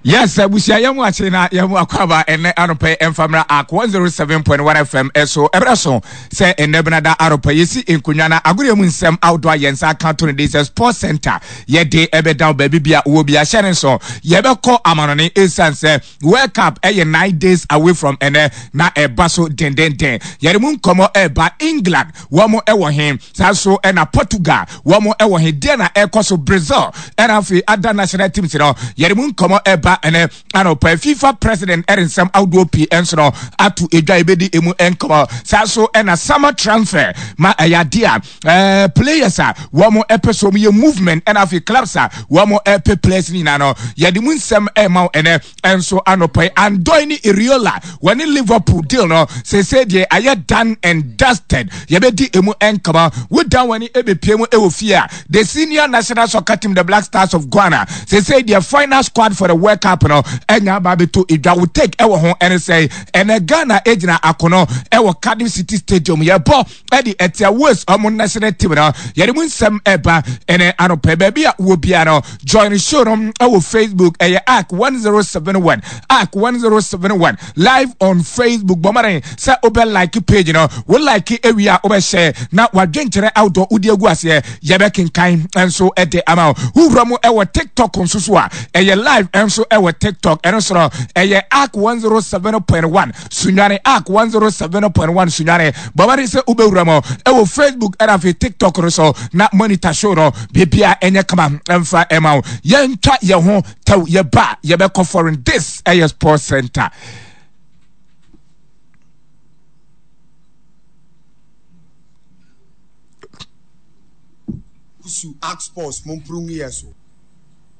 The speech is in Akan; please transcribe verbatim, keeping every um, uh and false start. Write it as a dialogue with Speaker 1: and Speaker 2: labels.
Speaker 1: Yes, abusia yamu achina yamu akwaba ene anope emfamra ak one oh seven point one F M eso ebraso se ene benada aropa yesi enkunya na agure mu nsem outdoor yensa account on this sports center ye de ebe down baby bia wo bia share so ye be call amanone esanse World Cup e nine days away from ene na ebaso den den den ye mu nkomo eba England wo mo e wo hen sa so e na Portugal wo mo e wo hen de na e koso Brazil e na fi other national teams no ye mu nkomo eba ene anopa FIFA president erinsam outdoor P enso atu edwa ebedi emu enkomo sa so e na summer transfer ma ayadia eh players a wo mo episode ye movement and afi clubs a wo mo epe players ni na no ye di munsem e ma ene enso anopa Andoni Iriola when Liverpool deal no say say dey aye done and dusted ye be di emu enkomo we down when e be pie mu e wo fia the senior national soccer team the Black Stars of Ghana say say their final squad for the World Cup no enya ba be to idwa will take e wo ho and say ene Ghana ejina akono e wo Cardiff City Stadium ye bo e di etia west omo national team no ye di munsem eba ene anope baby a wo bia no join show no e wo Facebook e ye A C one oh seven one A C one oh seven one live on Facebook bomare say obe like page no we like e wi a obe share na wadwenkere outdoor udi egu ase ye be kinkan enso e de ama hu romo e wo TikTok nsusu a e ye live enso e wo TikTok enso e ye A C one oh seven point one sunyare A C one oh seven point one sunyare bomare say ube romo e wo Facebook era fi TikTok no so na monitor show no bibia enye kama emfa ema ye ntwa ye ho taw ye ba ye be foreign this a sports center.
Speaker 2: Su Ask Sports Mumprungi yeso